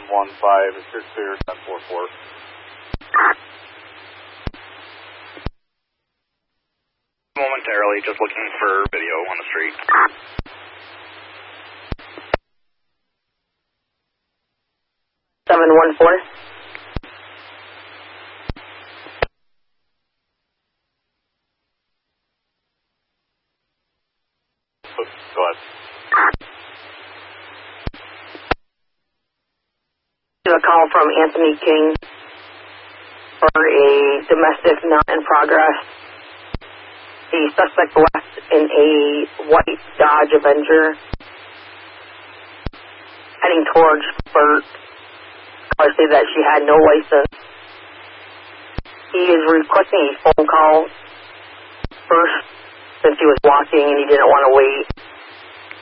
715, it's clear 1044. Momentarily, just looking for video on the street. Go ahead. A call from Anthony King for a domestic not in progress. The suspect left in a white Dodge Avenger heading towards Burt. I say that she had no license. He is requesting a phone call first since he was walking and he didn't want to wait.